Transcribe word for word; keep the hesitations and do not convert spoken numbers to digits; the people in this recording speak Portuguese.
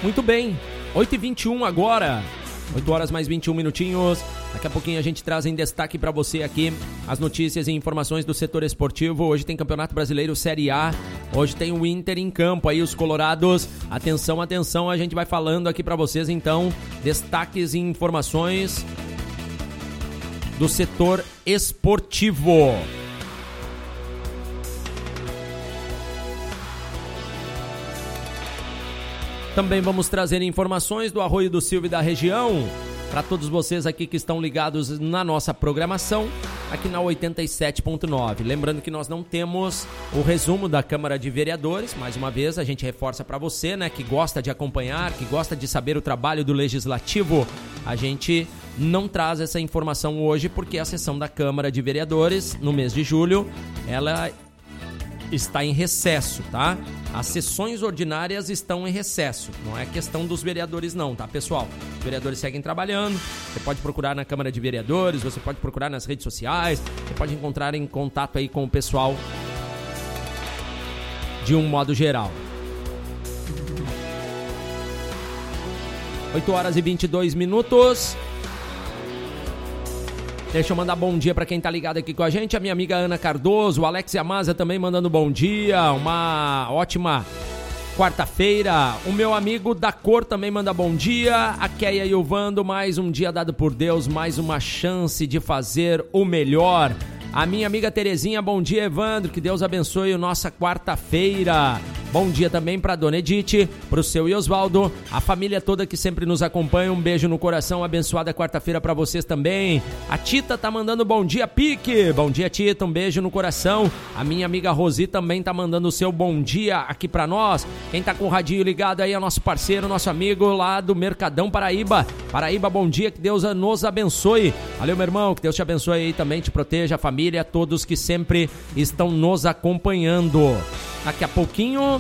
Muito bem, oito e vinte e um agora, oito horas mais vinte e um minutinhos. Daqui a pouquinho a gente traz em destaque para você aqui as notícias e informações do setor esportivo. Hoje tem Campeonato Brasileiro Série A, hoje tem o Inter em campo, aí os colorados. Atenção, atenção, a gente vai falando aqui para vocês então, destaques e informações do setor esportivo. Também vamos trazer informações do Arroio do Silva e da região para todos vocês aqui que estão ligados na nossa programação aqui na oitenta e sete ponto nove. Lembrando que nós não temos o resumo da Câmara de Vereadores. Mais uma vez, a gente reforça para você, né, que gosta de acompanhar, que gosta de saber o trabalho do Legislativo. A gente não traz essa informação hoje porque a sessão da Câmara de Vereadores, no mês de julho, ela está em recesso, tá? As sessões ordinárias estão em recesso. Não é questão dos vereadores não, tá, pessoal? Os vereadores seguem trabalhando. Você pode procurar na Câmara de Vereadores, você pode procurar nas redes sociais, você pode encontrar em contato aí com o pessoal de um modo geral. oito horas e vinte e dois minutos. Deixa eu mandar bom dia para quem tá ligado aqui com a gente. A minha amiga Ana Cardoso, o Alex Yamaza também mandando bom dia. Uma ótima quarta-feira. O meu amigo da Cor também manda bom dia. A Keia e o Vando, mais um dia dado por Deus, mais uma chance de fazer o melhor. A minha amiga Terezinha, bom dia, Evandro, que Deus abençoe a nossa quarta-feira. Bom dia também para Dona Edith, para o seu Osvaldo, a família toda que sempre nos acompanha. Um beijo no coração, abençoada quarta-feira para vocês também. A Tita tá mandando bom dia, Pique. Bom dia, Tita, um beijo no coração. A minha amiga Rosi também tá mandando o seu bom dia aqui para nós. Quem tá com o radinho ligado aí é o nosso parceiro, nosso amigo lá do Mercadão Paraíba. Paraíba, bom dia, que Deus nos abençoe. Valeu, meu irmão, que Deus te abençoe aí também, te proteja, a família, todos que sempre estão nos acompanhando. Daqui a pouquinho